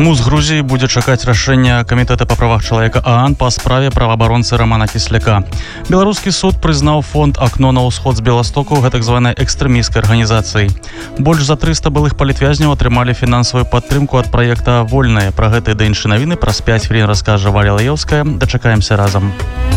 МУЗ Грузии будет чакать рашэння Комитета по правах человека ААН по справе правоабаронцы Романа Кисляка. Белорусский суд признал фонд «Окно на ўсход» з Беластоку так званой экстремистской организацией. Больше за 300 былых палітвязняў атрымалі финансовую поддержку от проекта «Вольные». Про гэта і да іншыя навіны праз 5 хвілін раскажа Валя Лаевская. Дачакаемся разом.